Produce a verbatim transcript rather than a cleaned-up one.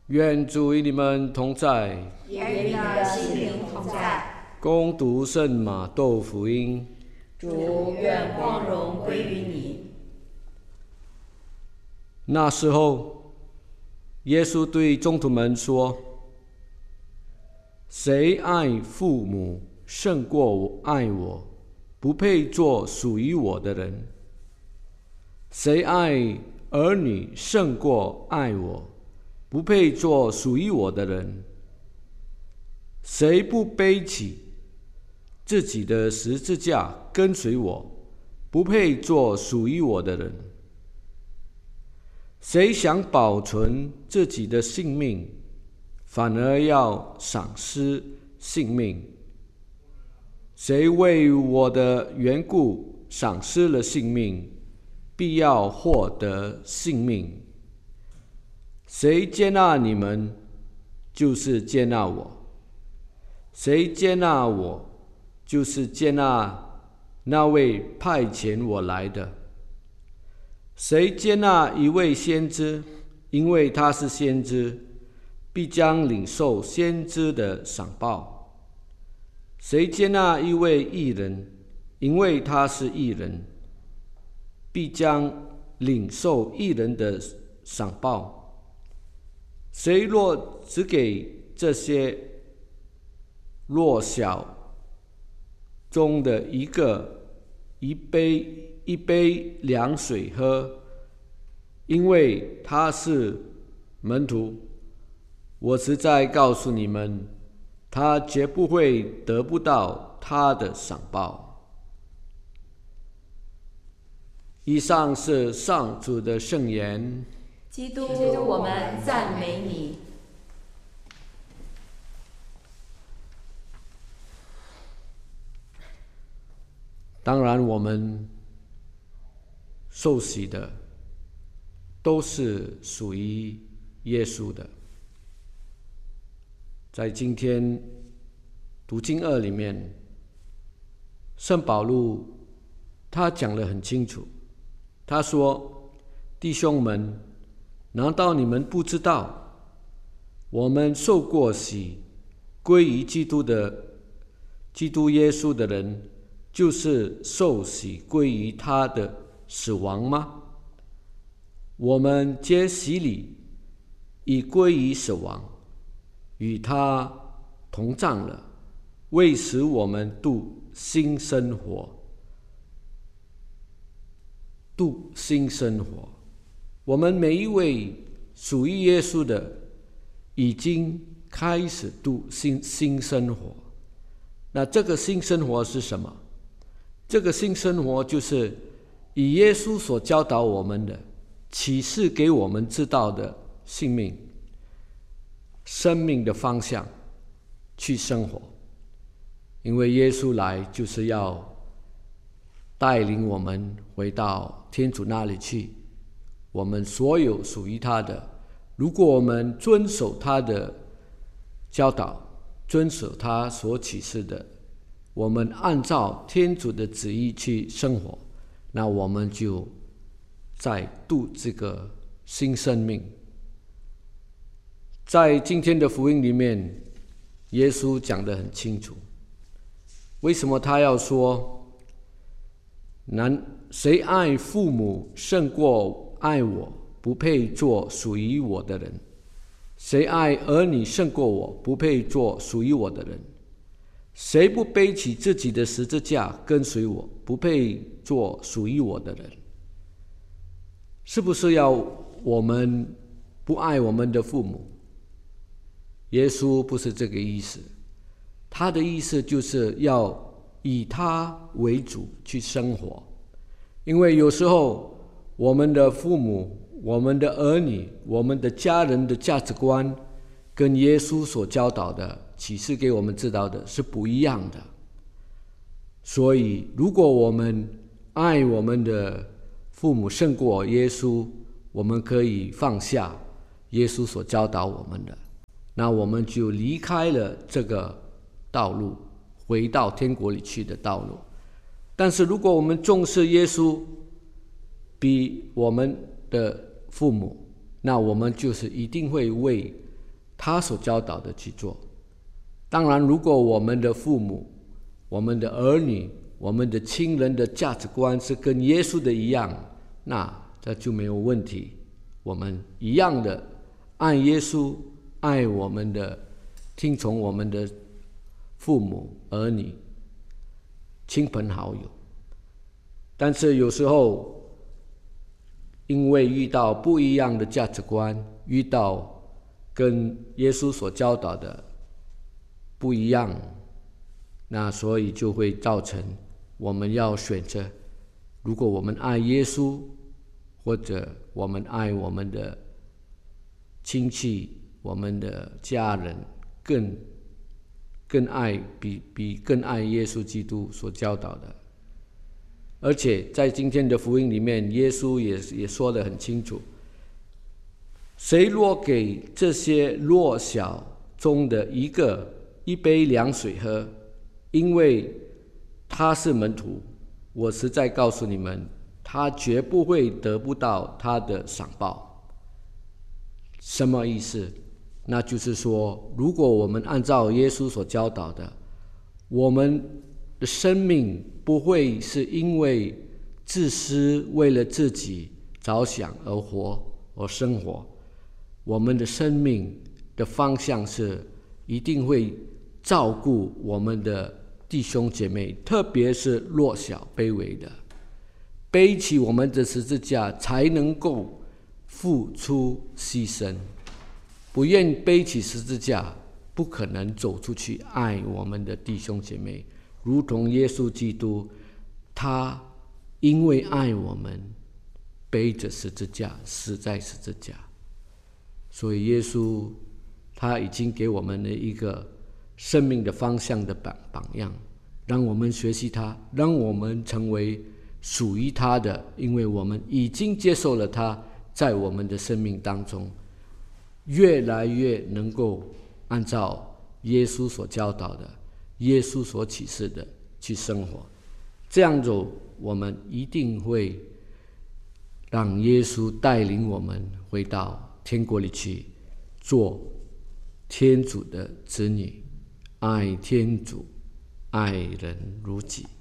愿主与你们同在， 也与你的心灵同在。 恭读圣马窦福音。 主，愿光荣归于你。 那时候，耶稣对宗徒们说：谁爱父母胜过爱我，不配做属于我的人；谁爱儿女胜过爱我，不配做属于我的人；谁不背起自己的十字架跟随我，不配做属于我的人；谁想保存自己的性命，反而要丧失性命；谁为我的缘故丧失了性命，必要获得性命。谁接纳你们，就是接纳我；谁接纳我，就是接纳那位派遣我来的。谁接纳一位先知，因为他是先知，必将领受先知的赏报；谁接纳一位义人，因为他是义人，必将领受义人的赏报。谁若只给这些弱小中的一个一杯一杯凉水喝，因为他是门徒，我实在告诉你们，他绝不会得不到他的赏报。以上是上主的圣言。 基督，我们赞美你。 当然，我们受洗的都是属于耶稣的。在今天读经二里面，圣保禄他讲得很清楚，他说：弟兄们，难道你们不知道，我们受过洗归于基督的基督耶稣的人，就是受洗归于他的死亡吗？我们皆洗礼，已归于死亡，与他同葬了，为使我们度新生活。度新生活，我们每一位属于耶稣的，已经开始度新新生活。那这个新生活是什么？这个新生活就是以耶稣所教导我们的，启示给我们知道的性命、生命的方向去生活。因为耶稣来就是要带领我们回到天主那里去，我们所有属于他的，如果我们遵守他的教导，遵守他所启示的，我们按照天主的旨意去生活，那我们就在度这个新生命。在今天的福音里面，耶稣讲得很清楚，为什么他要说男谁爱父母胜过爱我，不配做属于我的人；谁爱儿女胜过我，不配做属于我的人；谁不背起自己的十字架跟随我，不配做属于我的人。是不是要我们不爱我们的父母？耶稣不是这个意思，他的意思就是要以他为主去生活。因为有时候我们的父母、我们的儿女、我们的家人的价值观跟耶稣所教导的、启示给我们知道的是不一样的。所以如果我们爱我们的父母胜过耶稣，我们可以放下耶稣所教导我们的，那我们就离开了这个道路，回到天国里去的道路。但是如果我们重视耶稣比我们的父母，那我们就是一定会为他所教导的去做。当然，如果我们的父母、我们的儿女、我们的亲人的价值观是跟耶稣的一样，那这就没有问题。我们一样的爱耶稣，爱我们的，听从我们的父母、儿女、亲朋好友。但是有时候因为遇到不一样的价值观，遇到跟耶稣所教导的不一样，那所以就会造成我们要选择，如果我们爱耶稣，或者我们爱我们的亲戚、我们的家人，更更爱比比更爱耶稣基督所教导的。而且在今天的福音里面，耶稣 也, 也说得很清楚，谁若给这些弱小中的一个一杯凉水喝，因为他是门徒，我实在告诉你们，他绝不会得不到他的赏报。什么意思？那就是说，如果我们按照耶稣所教导的，我们的生命不会是因为自私，为了自己着想而活而生活。我们的生命的方向是一定会照顾我们的弟兄姐妹，特别是弱小卑微的，背起我们的十字架才能够付出牺牲。不愿背起十字架，不可能走出去爱我们的弟兄姐妹，如同耶稣基督，他因为爱我们，背着十字架死在十字架。所以耶稣他已经给我们了一个生命的方向的榜榜样，让我们学习他，让我们成为属于他的，因为我们已经接受了他在我们的生命当中，越来越能够按照耶稣所教导的、耶稣所启示的去生活。这样走，我们一定会让耶稣带领我们回到天国里去，做天主的子女，爱天主，爱人如己。